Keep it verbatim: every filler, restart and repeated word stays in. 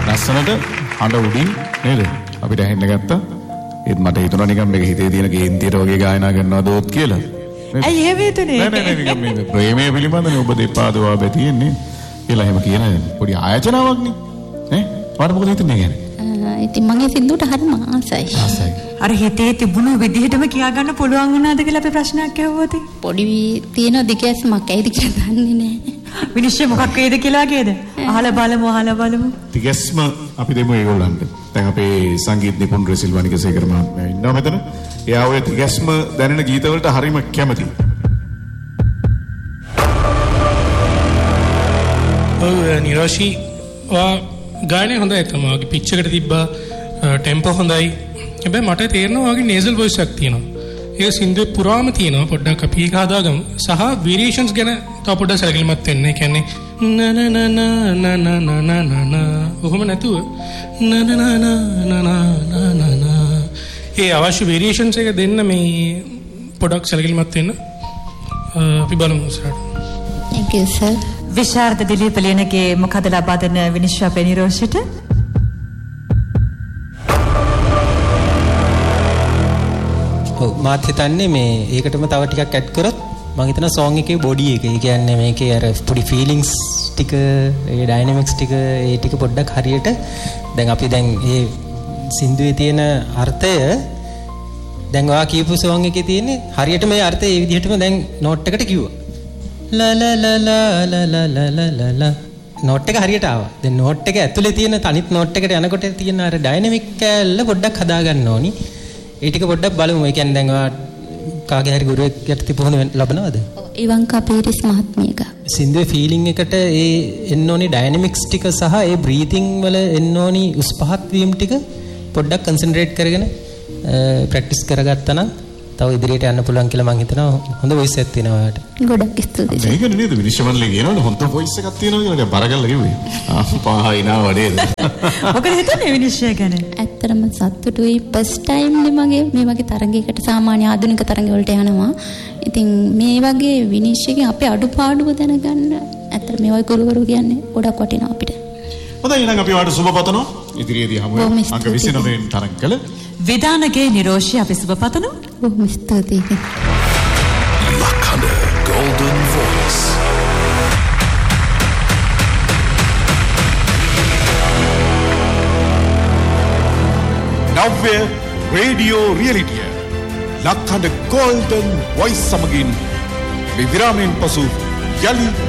ලස්සනට හඬ උඩින් නේද අපිට ඇහෙන්න ගත්තා. ඒත් මට හිතුණා නිකන් මේක හිතේ තියෙන කේන්තියට වගේ ගායනා කරනවදෝත් කියලා. ඇයි එහෙම හිතුනේ? නෑ නෑ නිකන් මේ ප්‍රේමය පිළිබඳනේ ඔබ දෙපාදවා බෑ තියෙන්නේ කියලා එහෙම කියන පොඩි ආයතනාවක් නේ. ඈ වාට මොකද හිතන්නේ කියන්නේ? ඉතින් මගේ සින්දුවට හරිම ආසයි. ආසයි. අර හිතේ තිබුණු විදිහටම කියා ගන්න පුළුවන් වුණාද කියලා අපි ප්‍රශ්නයක් අහුවොත්. පොඩි තියෙන දිගැස්මක් ඇයිද කියලා දන්නේ නැහැ. විනිශ්චය මොකක් වේද කියලා වගේද? අහලා බලමු අහලා බලමු. දිගැස්ම අපි දෙමු ඒගොල්ලන්ට. දැන් අපේ සංගීත නිපුණ රසිල් වනිකසේකර මහත්මයා ඉන්නවා මෙතන. එයා ඔය දිගැස්ම දැනෙන ගීත වලට හරිම කැමතියි. ඔව් නිරෝෂි වා ගානේ හොඳයි තමයි. වගේ පිච් එකට තිබ්බා ටෙම්පෝ හොඳයි. හැබැයි මට තේරෙනවා වගේ නේසල් වොයිස් එකක් තියෙනවා. ඒක සින්දුවේ පුරාම තියෙනවා. පොඩ්ඩක් අපි ඒක හදාගමු. සහ වේරියේෂන්ස් ගැන තව පොඩ්ඩක් සැලකිලිමත් වෙන්න. ඒ කියන්නේ න න න න න න න න න ඔහොම නැතුව න න න න න න න ඒ අවශ්‍ය වේරියේෂන්ස් එක දෙන්න මේ පොඩ්ඩක් සැලකිලිමත් වෙන්න. අපි බලමු ඉස්සරහට. Thank you sir. විශාරද දිලීප ලියනගේ මොකද ලබා දෙන විනිශ්චය අපේ නිරෝෂිට? ඔව් මාත් හිතන්නේ මේ ඒකටම තව ටිකක් ඇඩ් කරොත් මම හිතනවා සෝං එකේ බොඩි එක. ඒ කියන්නේ මේකේ අර පොඩි ෆීලිංගස් ටික, ඒ ඩයිනමික්ස් ටික, ඒ ටික පොඩ්ඩක් හරියට දැන් අපි දැන් මේ සින්දුවේ තියෙන අර්ථය දැන් ඔයා කියපු සෝං එකේ තියෙන්නේ හරියට මේ අර්ථය ඒ විදිහටම දැන් නෝට් එකට කිව්වා. ලා ලා ලා ලා ලා ලා ලා ලා නෝට් එක හරියට ආවා. දැන් නෝට් එක ඇතුලේ තියෙන තනිත් නෝට් එකට යනකොට තියෙන අර ඩයිනමික් කැල්ල පොඩ්ඩක් හදා ගන්න ඕනි. ඒ ටික පොඩ්ඩක් බලමු. ඒ කියන්නේ දැන් ඔයා කාගේ හරි ගුරුවෙක් යටතේ පුහුණු ලබනවද? ඔව් ඉවංකා පීරිස් මහත්මියක. සින්දුවේ ෆීලිං එකට ඒ එන්න ඕනි ඩයිනමික්ස් ටික සහ ඒ බ්‍රීතිං වල එන්න ඕනි උස් පහත් වීම ටික පොඩ්ඩක් කන්සන්ට්‍රේට් කරගෙන ප්‍රැක්ටිස් කරගත්තා නම් තව ඉදිරියට යන්න පුළුවන් කියලා මම හිතනවා. හොඳ වොයිස් එකක් තියෙනවා ඔයාලට. ගොඩක් ස්තුතියි. මේකනේ නේද විනිශ්චයමන්ලේ කියනවනේ හොඳ වොයිස් එකක් තියෙනවා කියලා දැන් බරගල්ලා කිව්වේ. ආ පහයිනා වඩේද. මොකද හිතන්නේ විනිශ්චය ගැන? ඇත්තටම සතුටුයි. ෆස්ට් ටයිම් නේ මගේ මේ වගේ තරගයකට සාමාන්‍ය ආධුනික තරග වලට යනවා. ඉතින් මේ වගේ විනිශ්චයකින් අපේ අඩුපාඩුව දැනගන්න ඇත්තට මේ වගේ ගුරුවරු කියන්නේ ගොඩක් වටිනවා අපිට. හොඳයි එහෙනම් අපි වාට සුබ පතනවා. ඉදිරියේදී හමු වෙමු. අංක විසිනවයෙන් තරඟ කළ විදානගේ නිරෝෂි අපි සුබ පතනවා. බොහොම ස්තුතියි. Lakanda Golden Voice. නව්‍ය radio රියලිටිය ලක්කඩ golden voice සමගින් විවිරාමයෙන් පසු යළි